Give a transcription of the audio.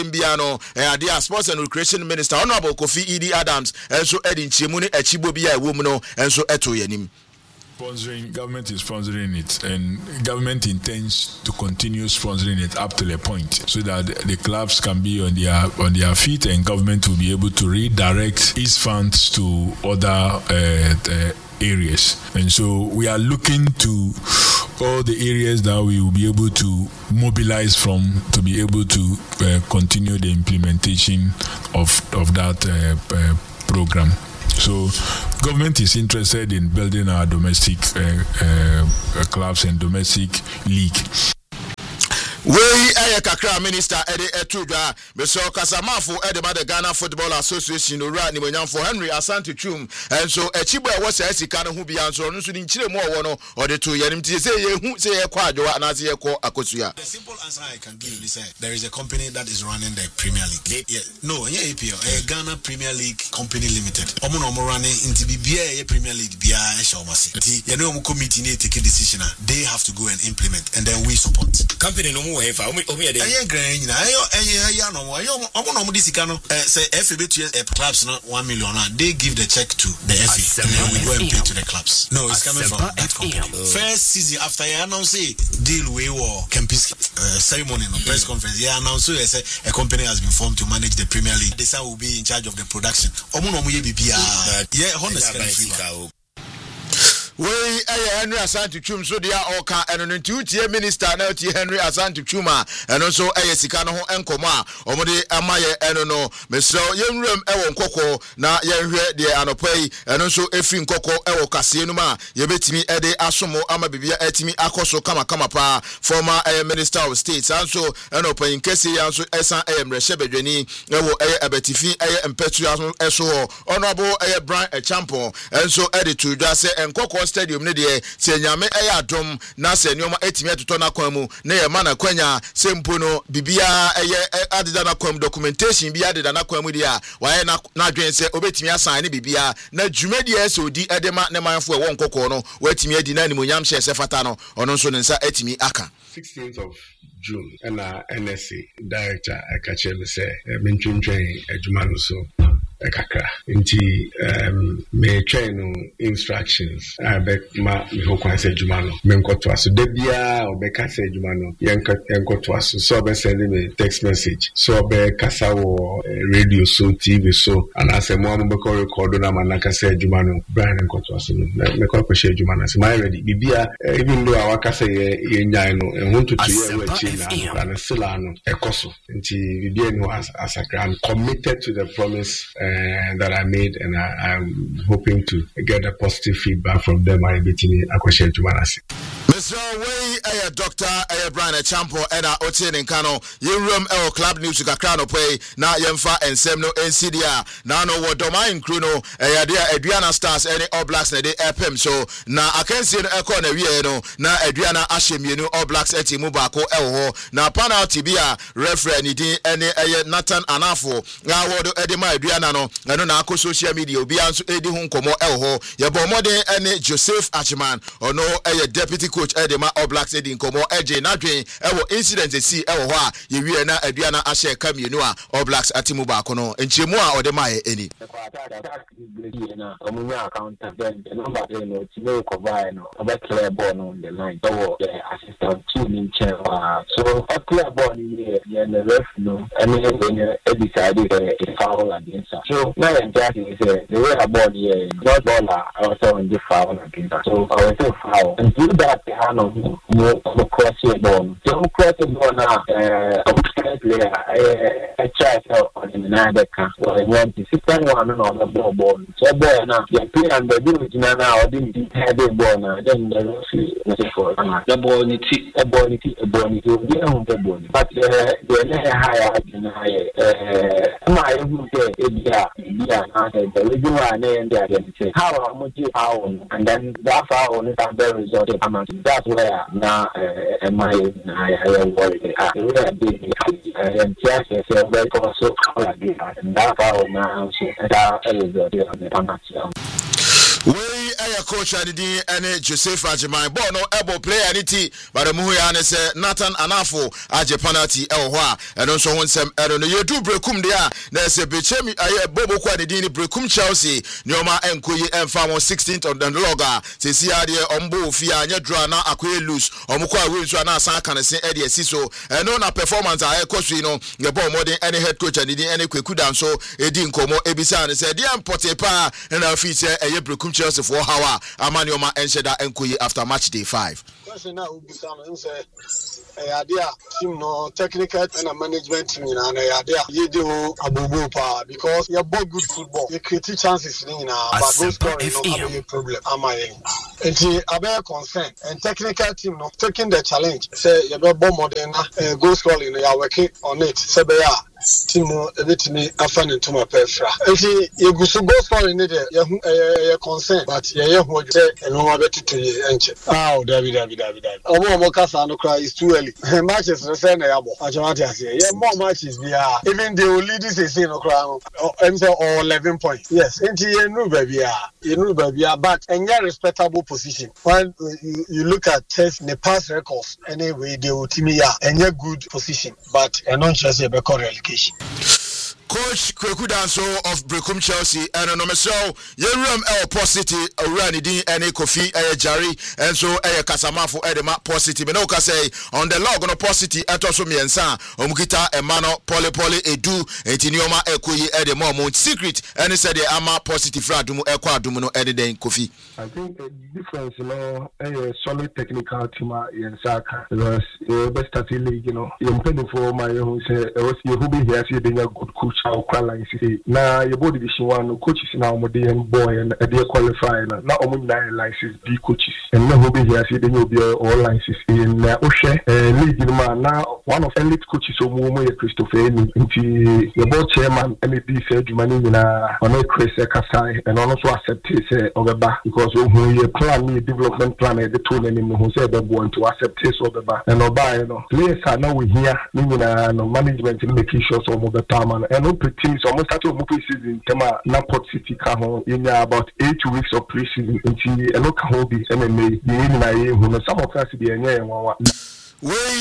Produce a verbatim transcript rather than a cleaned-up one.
Mbiano eh dia Sports and Recreation Minister Honorable Kofi Idi Adams enso edi nchiemu ne achibo bia ewom no enso eto yanim. Sponsoring, government is sponsoring it, and government intends to continue sponsoring it up to a point, so that the clubs can be on their on their feet, and government will be able to redirect its funds to other uh, uh, areas. And so we are looking to all the areas that we will be able to mobilize from to be able to uh, continue the implementation of of that uh, uh, program. So, government is interested in building our domestic uh, uh, clubs and domestic league. We a kakra minister Eddie Etuga, Mister Kasamafu, Eddie the Ghana Football Association, Ura Nimonyam for Henry Asante Chum, and so a chiba was a Sikana who be answered, no shooting Chile more one or the two Yanim say, who say a quadro and as a call Akosia. The simple answer I can give is that there is a company that is running the Premier League. Yeah, no, yeah, A P L, a Ghana Premier League Company Limited. Omo no running into B B A Premier League, B I Shawmasi. You know, committee take a decision, they have to go and implement, and then we support. Company no more. If I only I agree, I know, I know, this can say F B T clubs not one million. They give the check to the F A, and then we go and pay to the clubs. No, it's coming from that company. First season after I announce a deal we war campus ceremony no press conference. Yeah, announce so a company has been formed to manage the Premier League. This will be in charge of the production. Omo no mo ye bibia. Yeah, honestly. We Henry Asante Chum so dia oka eno ntu tie minister na tie Henry Asante Chuma eno so eye sika no ho enkomo a omode amaye eno no mesro yemrem ewo nkoko na yenhwe de anopai eno so efri nkoko ewo kase nu ma yebetimi ede asomo ama bibia etimi akoso kama kama pa former uh, minister of state anso eno pan kese yanso esan eyemrehye bedwani ewo eye abetifi eye mpetu aso eso honorable eye Brian Echampo enso ede to dwa se enkoko stadium ne de se nyame eya adom na se nyoma etimi atoto na kwan mu na ye mana kwanya sempo no bibia eye adeda na kwan documentation bia adeda na kwan mu dia waye na na adwen se obetimi asan ne bibia na dwumadi ese odi edema ne manfo e won kokko no watimi adi na nimonyam hye se fata no ono nso ne nsa etimi aka sixteenth of June and uh, N S A director akache me say mentwentwen adwuma no so ekaka nti um me train no instructions abek ma me ho kwan say adwuma no me nkoto aso da bia obeka say adwuma no yenkoto aso so be send me text message so be kasa wo radio so T V so and as mo am be ko record na manaka say adwuma no Brian nkoto aso me ko ko share adwuma na say my ready bibia even though awaka say ye nyai no ehun to to ye we chi na na sila no ekoso nti bibia no as as I'm committed to the promise Uh, that I made, and I, I'm hoping to get a positive feedback from them. I betini akweshe tumanasi. Mister Way, a doctor, a Brian Echampo, and a Otin and Kano, Yum El Club News to Kakrano Pay, na Yemfa and Semno and Cidia. Now no what domain Cruno, a dear Adriana Stars, any All Blacks, and they F M. So now I can see an echo and a Vieno, now Adriana Ashim, you know, All Blacks eti Mubako Elho, now Pana Tibia, referee, any Nathan Anafo, now what Edema Adriana, and on our social media, Biansu Edi Hunkomo Elho, Yabo Mode, any Joseph Achman, or no a deputy coach Edema All Blacks Edi Nkomo, Eje Nadrin, Ewo incident they see Ewo Wa, Yewiana Adriana Ashe Kaminua, All Blacks Atimuba Kono, and Chimua or the Maya any. The number they know, Tino Kovino, about clear born on the line, so the assistant team in chair. So a clear born here, and the ref, no, and then they decided a foul against us. So now I'm just saying, the way I born here, not baller, also in the foul against us. So I was so foul. And do that, the hand of the cross here born. So cross the ball now, uh, player, I tried out on the Nada camp. So I want to sit down one on the ball born. So boy, now, the player and the dude now, didn't have a ball now, then the referee was for the ball, a ball, a ball, the ball. But the higher than higher. My yeah, yeah, the reason why I named that how much you own, and then that foul is a very result of amount. That's where now am I am worried. I really big and just a very also and that foul now, so that is the amount. We ɛyɛ coach adidi ɛne Joseph Ajiman ball no ɛbɔ player ne ti but mu ya ne sɛ Nathan Anafo agye penalty ɛwɔ hɔ a ɛno nso ho nsɛm ɛno no yedu brekum de a na sɛ Bechemi ɛyɛ Bobo kwa ne din ne brekum Chelsea nyoma enkoyi ɛmfa mo sixteenth of the log a sesi ade ɔmbo ofia anya draw na akoye loose ɔmko a we nso na san kan se ɛde asi so ɛno na performance a ɛkɔ so yi no yɛ ball modern ɛne head coach adidi ɛne Kweku Dan so edi nkomo ebisa ne sɛ de importe pa na afi sɛ ɛyɛ brekum Chelsea for hawa amani oma ensheda enkoyi after match day five. Question now ubisa no say eh ade team no technical and management team na na ade ye de ho abobo pa because you ball good football you create chances ni na but goal scoring no have a problem amaye enti abe concern and technical team no taking the challenge say you be ball modern na goal scoring you are working on it say be ya team no ebetimi afa ne ntoma pefra enti yeguso goal scoring ni de ye ye concern but ye ye ho say eno ma betutu ye enche ah o David David David omo omo kasa no cry is too early matches no say na yabo ajamati ase ye more matches be ah even they will lead this say no cry no em say or eleven points yes enti ye nu ba bia ye nu ba bia but enye respectable position when you, you look at test the past records anyway they will team ya enye good position but eno nche say be relegation. Coach Kweku Dan so of Brekum Chelsea and no meso yerum el Posity awura ni din ene Kofi eh Jari and so eh Kasamafo edema Posity me no ka say on the log no Posity eto so miensa omukita emano pole pole edu entinioma ekoyi edema mo secret and said the ama Posity fra adumu ekwa adumu no ededen Kofi. I think the difference you know a solid technical team yensaka because the best at league you know you pay for my who say was you who be here see being a good coach how qualify say na your body division one coaches now mo dey boy and they qualify na omo nine license B coaches and na who be here see being be all license in ohwe league man na one of elite coaches omo mo ye Christopher Eni nti your board chairman and the say adwumani na ono Chris Kasai and ono so accept say obeba because who ye plan me development plan e the tool any no who say be want to accept this obeba and oba you know players are now we here ni na no management making sure so mo be permanent and no teams almost start to move season tema na Port City ka ho in about eight weeks of pre-season until e no ka ho bi M M A ye ni na ye hu no some of us be enye enwa we